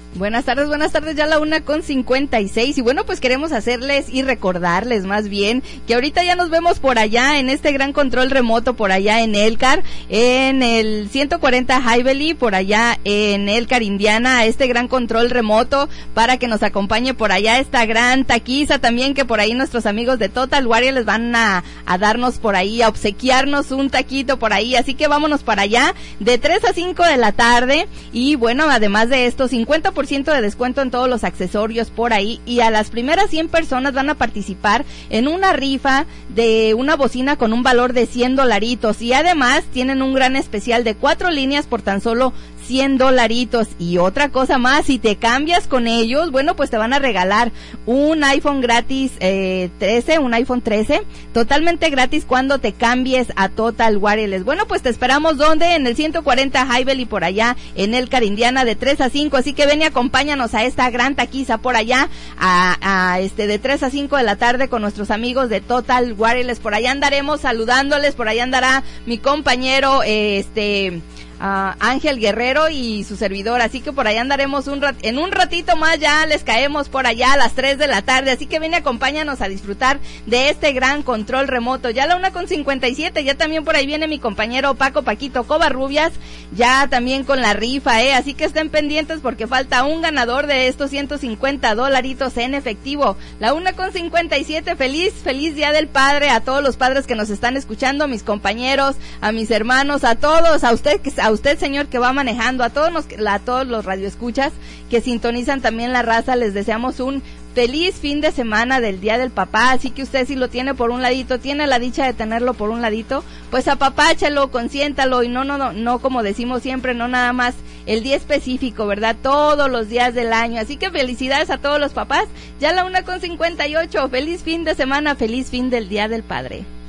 Buenas tardes, ya la 1:56 y bueno, pues queremos hacerles y recordarles más bien que ahorita ya nos vemos por allá en este gran control remoto por allá en Elkhart, en el 140 Highvalley, por allá en Elkhart, Indiana, este gran control remoto para que nos acompañe por allá esta gran taquiza también que por ahí nuestros amigos de Total Warrior les van a darnos por ahí, a obsequiarnos un taquito por ahí, así que vámonos para allá de 3 a 5 de la tarde y bueno, además de esto, 50% de descuento en todos los accesorios por ahí y a las primeras 100 personas van a participar en una rifa de una bocina con un valor de $100 y además tienen un gran especial de 4 líneas por tan solo $100 y otra cosa más, si te cambias con ellos, bueno, pues te van a regalar un iPhone gratis 13, un iPhone 13, totalmente gratis cuando te cambies a Total Wireless. Bueno, pues te esperamos donde en el 140 Highvalley por allá en Elkhart, Indiana, de 3 a 5, así que ven y acompáñanos a esta gran taquiza por allá de 3 a 5 de la tarde con nuestros amigos de Total Wireless. Por allá andaremos saludándoles, por allá andará mi compañero Ángel Guerrero y su servidor, así que por allá andaremos en un ratito más, ya les caemos por allá a las 3 de la tarde, así que ven y acompáñanos a disfrutar de este gran control remoto. Ya la 1:57, ya también por ahí viene mi compañero Paquito Covarrubias, ya también con la rifa, así que estén pendientes porque falta un ganador de estos $150 en efectivo. La 1:57, feliz Día del Padre a todos los padres que nos están escuchando, a mis compañeros, a mis hermanos, a todos, a usted señor que va manejando, a todos los radioescuchas que sintonizan también la raza, les deseamos un feliz fin de semana del Día del Papá, así que usted si lo tiene por un ladito, tiene la dicha de tenerlo por un ladito, pues apapáchalo, consiéntalo y no como decimos siempre, no nada más el día específico, ¿verdad? Todos los días del año, así que felicidades a todos los papás, ya la 1:58, feliz fin de semana, feliz fin del Día del Padre.